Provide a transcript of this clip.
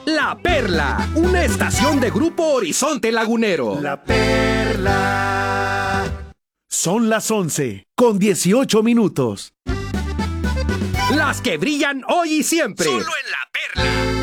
La Perla, una estación de Grupo Horizonte Lagunero. La Perla. Son las 11:18. Las que brillan hoy y siempre. Solo en La Perla.